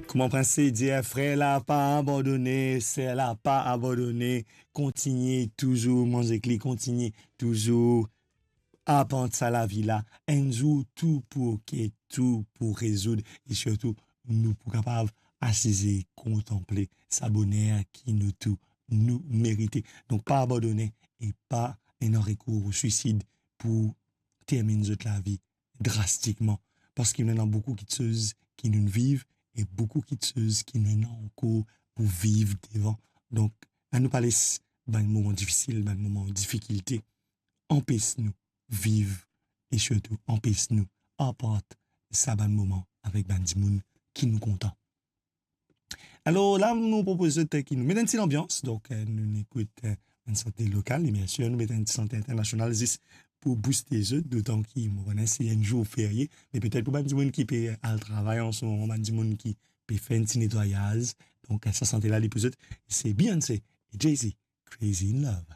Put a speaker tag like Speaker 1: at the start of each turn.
Speaker 1: Comment penser dire frère là pas abandonné, c'est là pas abandonné, continuez toujours manger clé, continuez toujours apprendre ça la vie là, un jour tout pour résoudre et surtout nous pour capable assiser, contempler, s'abonner qui nous tout nous mériter. Donc pas abandonner et pas un recours au suicide pour terminer notre la vie drastiquement parce qu'il y en a beaucoup qui choses qui nous vivent et beaucoup qui choses qui nous ont encore pour vivre devant. Donc à nous parler d'un moment difficile, d'un moment de difficulté, empêche-nous vivre et surtout empêche-nous apporte ça ban moment avec ban moun qui nous content. Alors là, nous proposons qui nous met une petite ambiance, donc nous écoutons une santé locale et bien sûr nous mettons une santé internationale juste pour booster les autres, d'autant qu'ils c'est un jour férié, mais peut-être pour ban moun qui peut aller travailler en ce moment, ban moun qui peut faire un petit nettoyage, donc ça santé là les pour autres, c'est Beyoncé et Jay-Z, Crazy in Love.